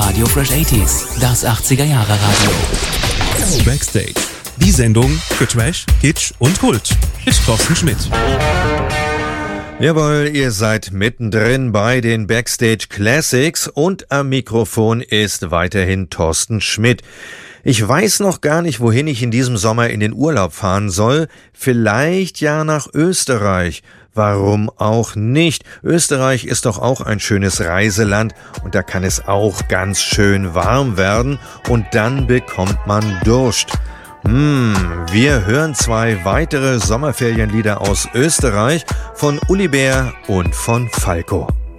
Radio Fresh 80s, das 80er-Jahre-Radio. Backstage, die Sendung für Trash, Kitsch und Kult mit Thorsten Schmidt. Jawohl, ihr seid mittendrin bei den Backstage Classics und am Mikrofon ist weiterhin Thorsten Schmidt. Ich weiß noch gar nicht, wohin ich in diesem Sommer in den Urlaub fahren soll. Vielleicht ja nach Österreich. Warum auch nicht? Österreich ist doch auch ein schönes Reiseland und da kann es auch ganz schön warm werden und dann bekommt man Durst. Wir hören 2 weitere Sommerferienlieder aus Österreich von Uli Bär und von Falco.